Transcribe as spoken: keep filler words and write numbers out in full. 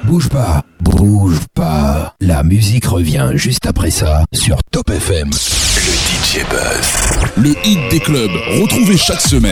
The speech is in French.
Bouge pas, bouge pas. La musique revient juste après ça sur Top F M. Le D J Buzz. Le hit des clubs, retrouvé chaque semaine.